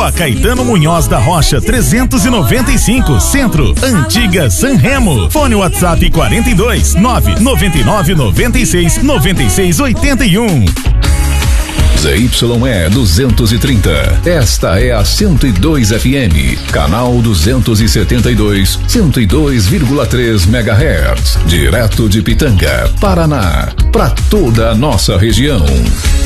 Rua Caetano Munhoz da Rocha 395, Centro, Antiga San Remo. Fone WhatsApp 42 999 96 96 81. ZYE 230. Esta é a 102 FM, canal 272, 102,3 MHz, direto de Pitanga, Paraná, para toda a nossa região.